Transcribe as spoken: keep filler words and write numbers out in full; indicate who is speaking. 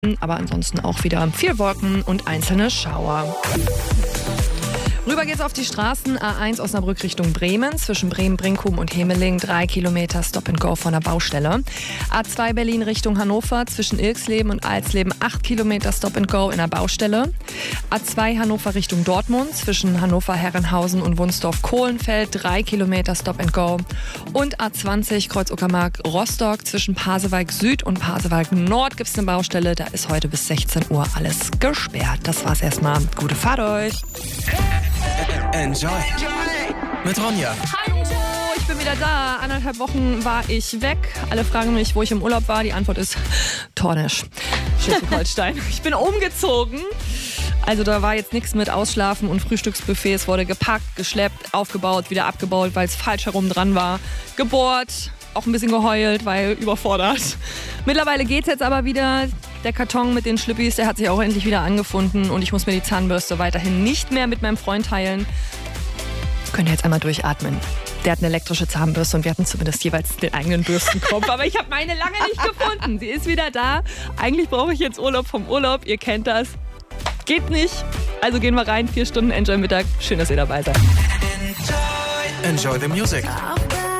Speaker 1: aber ansonsten auch wieder viel Wolken und einzelne Schauer. Rüber geht's auf die Straßen. A eins Osnabrück Richtung Bremen. Zwischen Bremen, Brinkum und Hemeling drei Kilometer Stop and Go von der Baustelle. A zwei Berlin Richtung Hannover. Zwischen Ilksleben und Alsleben acht Kilometer Stop and Go in der Baustelle. A zwei Hannover Richtung Dortmund. Zwischen Hannover, Herrenhausen und Wunsdorf-Kohlenfeld drei Kilometer Stop and Go. Und A zwanzig Kreuz-Uckermark Rostock. Zwischen Pasewalk Süd und Pasewalk Nord gibt's eine Baustelle. Da ist heute bis sechzehn Uhr alles gesperrt. Das war's erstmal. Gute Fahrt euch.
Speaker 2: Enjoy mit Ronja.
Speaker 1: Hallo, ich bin wieder da. Anderthalb Wochen war ich weg. Alle fragen mich, wo ich im Urlaub war. Die Antwort ist Tornisch, Schleswig-Holstein. Ich bin umgezogen. Also da war jetzt nichts mit Ausschlafen und Frühstücksbuffet. Es wurde gepackt, geschleppt, aufgebaut, wieder abgebaut, weil es falsch herum dran war. Gebohrt, auch ein bisschen geheult, weil überfordert. Mittlerweile geht's jetzt aber wieder. Der Karton mit den Schlüppis, der hat sich auch endlich wieder angefunden und ich muss mir die Zahnbürste weiterhin nicht mehr mit meinem Freund teilen. Könnt ihr jetzt einmal durchatmen. Der hat eine elektrische Zahnbürste und wir hatten zumindest jeweils den eigenen Bürstenkopf. Aber ich habe meine lange nicht gefunden. Sie ist wieder da. Eigentlich brauche ich jetzt Urlaub vom Urlaub. Ihr kennt das. Geht nicht. Also gehen wir rein. Vier Stunden Enjoy Mittag. Schön, dass ihr dabei seid.
Speaker 2: Enjoy the music.